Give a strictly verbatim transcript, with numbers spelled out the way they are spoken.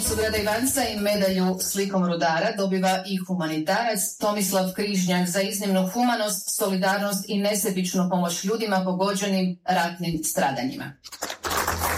Zvijezdicu grada Ivanca i medalju slikom rudara dobiva i humanitarac Tomislav Križnjak za iznimnu humanost, solidarnost i nesebičnu pomoć ljudima pogođenim ratnim stradanjima.